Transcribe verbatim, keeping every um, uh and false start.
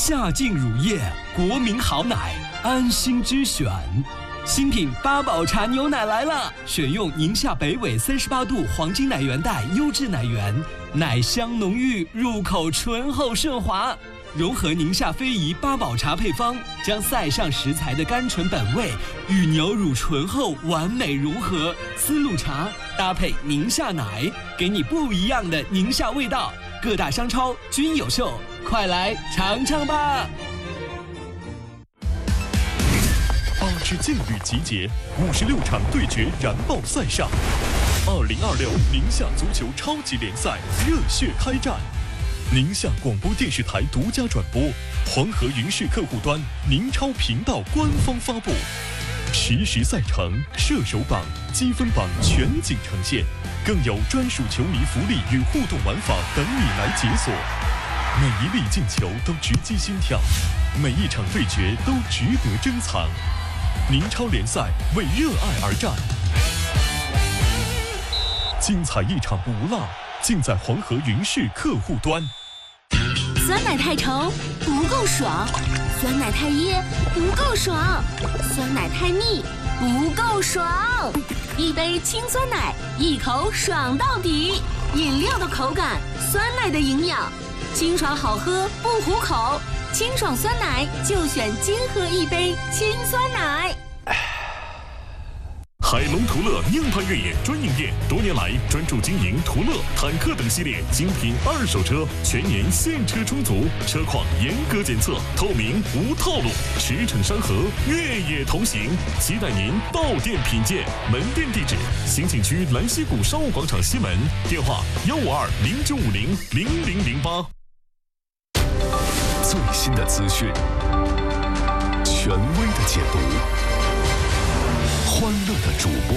夏净乳液，国民好奶，安心之选。新品八宝茶牛奶来了，选用宁夏北纬三十八度黄金奶源带优质奶源，奶香浓郁，入口醇厚顺滑。融合宁夏非遗八宝茶配方，将塞上食材的甘醇本味与牛乳醇厚完美融合。丝路茶搭配宁夏奶，给你不一样的宁夏味道。各大商超均有售，快来尝尝吧！ 八支劲旅集结，五十六场对决燃爆赛上。二零二六宁夏足球超级联赛热血开战。宁夏广播电视台独家转播，黄河云视客户端、宁超频道官方发布，实时赛程、射手榜、积分榜全景呈现，更有专属球迷福利与互动玩法等你来解锁。每一粒进球都直击心跳，每一场对决都值得珍藏。宁超联赛为热爱而战，精彩一场不落，尽在黄河云视客户端。 酸奶太稠不够爽，酸奶太噎不够爽，酸奶太腻不够爽。一杯清酸奶，一口爽到底。饮料的口感，酸奶的营养，清爽好喝不糊口。清爽酸奶就选金河一杯清酸奶。 海龙途乐硬派越野专营店，多年来专注经营途乐、坦克等系列精品二手车，全年现车充足，车况严格检测，透明无套路，驰骋山河，越野同行，期待您到店品鉴。门店地址：新景区兰溪谷商务广场西门，电话幺五二零九五零零零零八。最新的资讯，权威的解读，欢乐的主播。